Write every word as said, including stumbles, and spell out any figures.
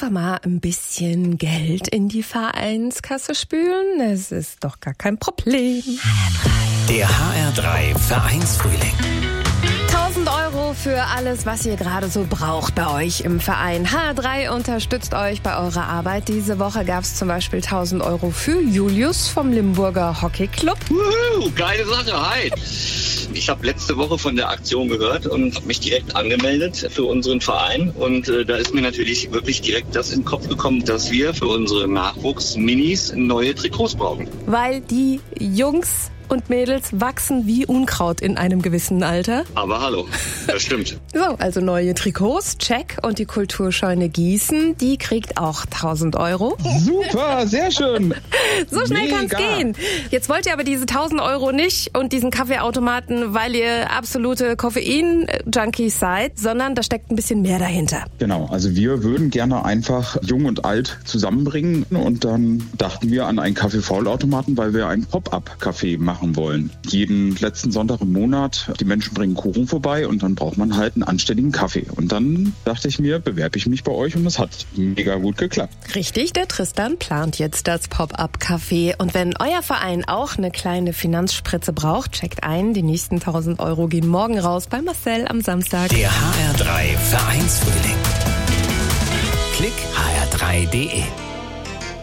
einfach mal ein bisschen Geld in die Vereinskasse spülen? Es ist doch gar kein Problem. Der H R drei Vereinsfrühling. tausend Euro für alles, was ihr gerade so braucht bei euch im Verein. H R drei unterstützt euch bei eurer Arbeit. Diese Woche gab es zum Beispiel tausend Euro für Julius vom Limburger Hockeyclub. Wuhu, geile Sache, hi! Ich habe letzte Woche von der Aktion gehört und habe mich direkt angemeldet für unseren Verein. Und äh, da ist mir natürlich wirklich direkt das in den Kopf gekommen, dass wir für unsere Nachwuchs-Minis neue Trikots brauchen. Weil die Jungs und Mädels wachsen wie Unkraut in einem gewissen Alter. Aber hallo, das stimmt. So, also neue Trikots, check. Und die Kulturscheune Gießen, die kriegt auch tausend Euro. Super, sehr schön. So schnell Mega. kann's gehen. Jetzt wollt ihr aber diese tausend Euro nicht und diesen Kaffeeautomaten, weil ihr absolute Koffein-Junkies seid, sondern da steckt ein bisschen mehr dahinter. Genau, also wir würden gerne einfach Jung und Alt zusammenbringen und dann dachten wir an einen Kaffee-Vollautomaten, weil wir einen Pop-up-Café machen wollen. Jeden letzten Sonntag im Monat, die Menschen bringen Kuchen vorbei und dann braucht man halt einen anständigen Kaffee. Und dann dachte ich mir, bewerbe ich mich bei euch und es hat mega gut geklappt. Richtig, der Tristan plant jetzt das Pop-up-Café. Und wenn euer Verein auch eine kleine Finanzspritze braucht, checkt ein. Die nächsten tausend Euro gehen morgen raus bei Marcel am Samstag. Der H R drei Vereinsfrühling. Klick H R drei punkt de